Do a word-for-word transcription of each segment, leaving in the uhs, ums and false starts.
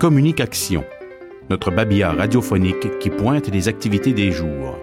Communication, notre babillard radiophonique qui pointe les activités des jours.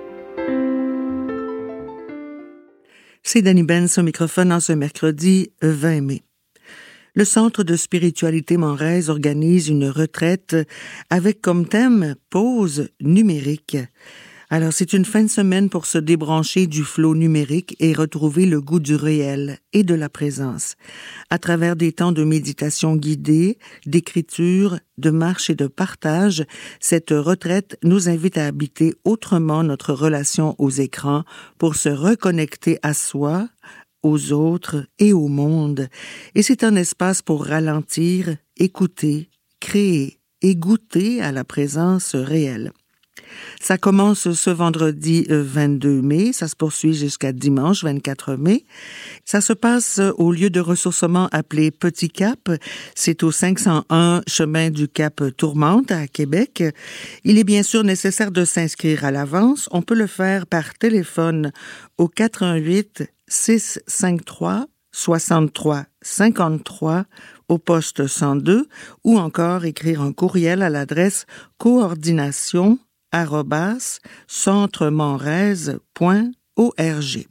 C'est Dani Benz au microphone en ce mercredi vingt mai. Le Centre de spiritualité Montrez organise une retraite avec comme thème « Pause numérique ». Alors, c'est une fin de semaine pour se débrancher du flot numérique et retrouver le goût du réel et de la présence. À travers des temps de méditation guidée, d'écriture, de marche et de partage, cette retraite nous invite à habiter autrement notre relation aux écrans pour se reconnecter à soi, aux autres et au monde. Et c'est un espace pour ralentir, écouter, créer et goûter à la présence réelle. Ça commence ce vendredi vingt-deux mai, ça se poursuit jusqu'à dimanche vingt-quatre mai. Ça se passe au lieu de ressourcement appelé Petit Cap. C'est au cinq cent un chemin du Cap Tourmente à Québec. Il est bien sûr nécessaire de s'inscrire à l'avance. On peut le faire par téléphone au quatre un huit six cinq trois soixante-trois cinquante-trois au poste cent deux ou encore écrire un courriel à l'adresse coordination arobase centremontrez point org.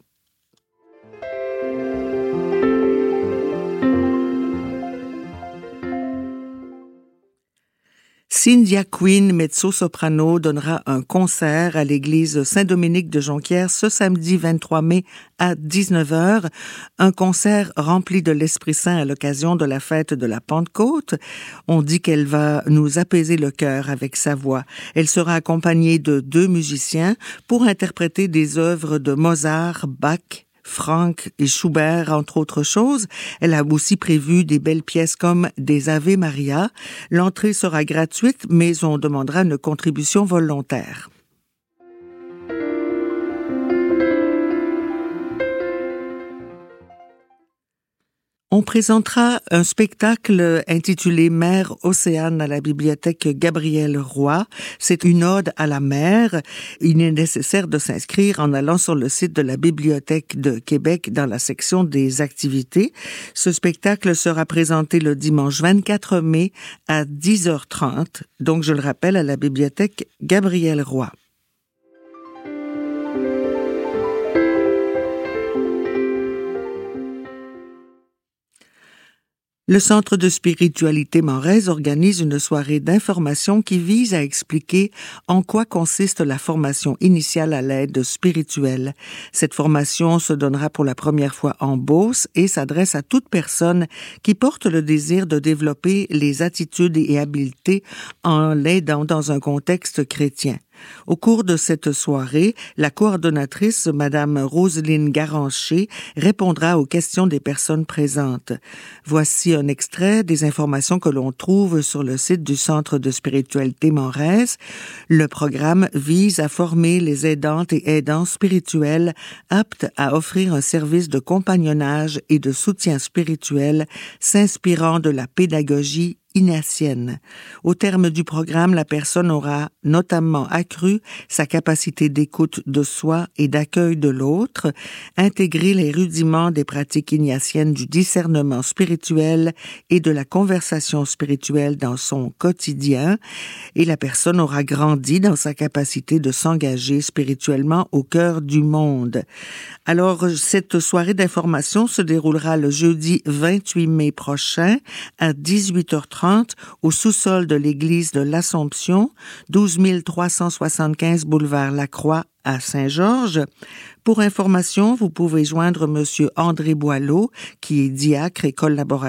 Cynthia Quinn, mezzo-soprano, donnera un concert à l'église Saint-Dominique de Jonquière ce samedi vingt-trois mai à dix-neuf heures. Un concert rempli de l'Esprit Saint à l'occasion de la fête de la Pentecôte. On dit qu'elle va nous apaiser le cœur avec sa voix. Elle sera accompagnée de deux musiciens pour interpréter des œuvres de Mozart, Bach, Franck et Schubert, entre autres choses. Elle a aussi prévu des belles pièces comme des Ave Maria. L'entrée sera gratuite, mais on demandera une contribution volontaire. On présentera un spectacle intitulé Mer Océane à la bibliothèque Gabriel Roy. C'est une ode à la mer. Il est nécessaire de s'inscrire en allant sur le site de la Bibliothèque de Québec dans la section des activités. Ce spectacle sera présenté le dimanche vingt-quatre mai à dix heures trente. Donc, je le rappelle, à la bibliothèque Gabriel Roy. Le Centre de spiritualité Montrez organise une soirée d'information qui vise à expliquer en quoi consiste la formation initiale à l'aide spirituelle. Cette formation se donnera pour la première fois en Beauce et s'adresse à toute personne qui porte le désir de développer les attitudes et habiletés en l'aidant dans un contexte chrétien. Au cours de cette soirée, la coordonnatrice, Madame Roselyne Garancher, répondra aux questions des personnes présentes. Voici un extrait des informations que l'on trouve sur le site du Centre de spiritualité Montrez. Le programme vise à former les aidantes et aidants spirituels aptes à offrir un service de compagnonnage et de soutien spirituel s'inspirant de la pédagogie ignatienne. Au terme du programme, la personne aura notamment accru sa capacité d'écoute de soi et d'accueil de l'autre, intégré les rudiments des pratiques ignatiennes du discernement spirituel et de la conversation spirituelle dans son quotidien, et la personne aura grandi dans sa capacité de s'engager spirituellement au cœur du monde. Alors, cette soirée d'information se déroulera le jeudi vingt-huit mai prochain à dix-huit heures trente au sous-sol de l'église de l'Assomption, douze mille trois cent soixante-quinze boulevard Lacroix à Saint-Georges. Pour information, vous pouvez joindre Monsieur André Boileau, qui est diacre et collaborateur